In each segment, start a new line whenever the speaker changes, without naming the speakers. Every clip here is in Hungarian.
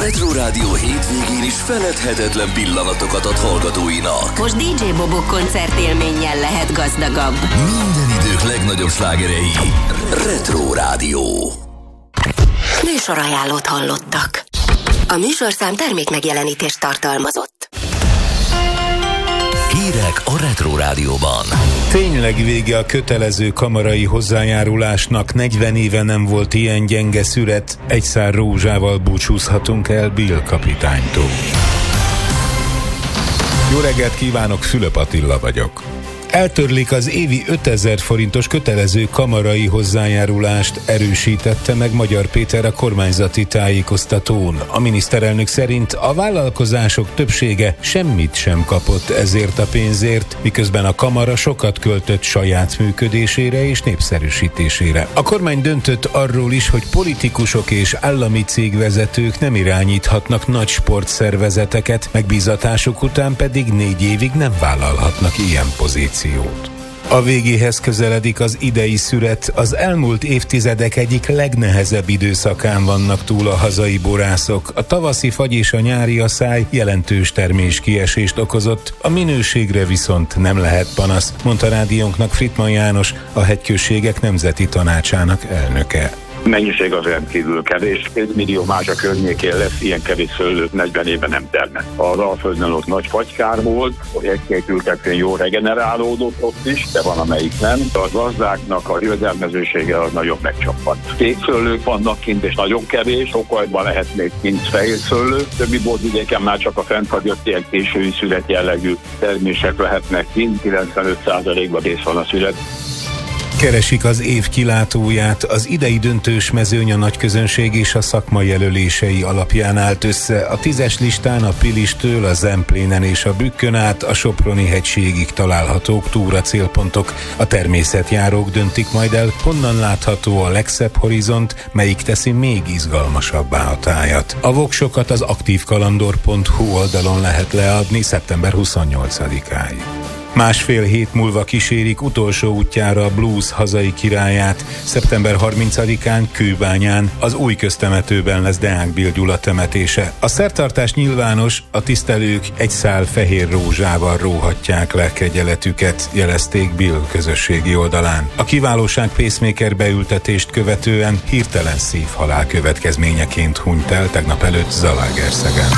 Retro Rádió hétvégén is feledhetetlen pillanatokat ad hallgatóinak.
Most DJ Bobok koncertélménnyel lehet gazdagabb.
Minden idők legnagyobb slágerei. Retro Rádió.
Műsorajánlót hallottak. A műsorszám termékmegjelenítést tartalmazott.
Hírek a Retro Rádióban.
Tényleg vége a kötelező kamarai hozzájárulásnak, 40 éve nem volt ilyen gyenge szüret, egy szár rózsával búcsúzhatunk el Bill kapitánytól. Jó reggelt kívánok, Fülöp Attila vagyok. Eltörlik az évi 5000 forintos kötelező kamarai hozzájárulást, erősítette meg Magyar Péter a kormányzati tájékoztatón. A miniszterelnök szerint a vállalkozások többsége semmit sem kapott ezért a pénzért, miközben a kamara sokat költött saját működésére és népszerűsítésére. A kormány döntött arról is, hogy politikusok és állami cégvezetők nem irányíthatnak nagy sportszervezeteket, megbízatásuk után pedig 4 évig nem vállalhatnak ilyen pozíciót. A végéhez közeledik az idei szüret, az elmúlt évtizedek egyik legnehezebb időszakán vannak túl a hazai borászok. A tavaszi fagy és a nyári aszály jelentős terméskiesést okozott, a minőségre viszont nem lehet panasz, mondta rádiónknak Frittmann János, a Hegyközségek Nemzeti Tanácsának elnöke.
Mennyiség az rendkívül kevés, 2 millió más a környékén lesz, ilyen kevés szőlőt 40 éve nem termett. Az Alföldön ott nagy fagykár volt, hogy egy-két ültetvény jól regenerálódott ott is, de van amelyik nem. A gazdáknak a jövedelmezősége az nagyon megcsappant. Kékszőlők vannak kint, és nagyon kevés, Tokajban lehet még kint fehér szőlő, többi borvidéken már csak a fennhagyott ilyen késői szület jellegű termések lehetnek kint, 95%-ban kész van a szület.
Keresik az év kilátóját, az idei döntős mezőny a nagyközönség és a szakma jelölései alapján állt össze. A 10-es listán a Pilistől, a Zemplénen és a Bükkön át a Soproni hegységig találhatók túra célpontok. A természetjárók döntik majd el, honnan látható a legszebb horizont, melyik teszi még izgalmasabbá a tájat. A voksokat az aktívkalandor.hu oldalon lehet leadni szeptember 28-áig. Másfél hét múlva kísérik utolsó útjára a blues hazai királyát. Szeptember 30-án Kőbányán, az új köztemetőben lesz Deák Bill Gyula temetése. A szertartás nyilvános, a tisztelők egy szál fehér rózsával róhatják le kegyeletüket, jelezték Bill közösségi oldalán. A kiválóság pacemaker beültetést követően hirtelen szívhalál következményeként hunyt el tegnap előtt Zalaegerszegen.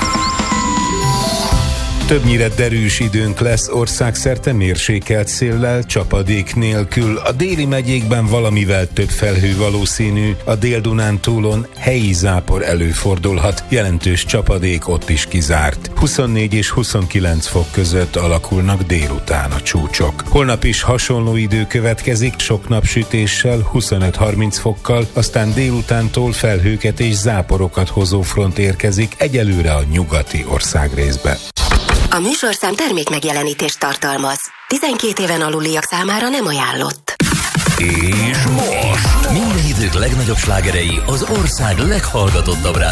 Többnyire derűs időnk lesz, országszerte mérsékelt széllel, csapadék nélkül. A déli megyékben valamivel több felhő valószínű, a Dél-Dunántúlon helyi zápor előfordulhat, jelentős csapadék ott is kizárt. 24 és 29 fok között alakulnak délután a csúcsok. Holnap is hasonló idő következik, sok napsütéssel, 25-30 fokkal, aztán délutántól felhőket és záporokat hozó front érkezik egyelőre a nyugati országrészbe.
A műsorszám termékmegjelenítést tartalmaz. 12 éven aluliak számára nem ajánlott.
És most minden idők legnagyobb slágerei az ország leghallgatottabb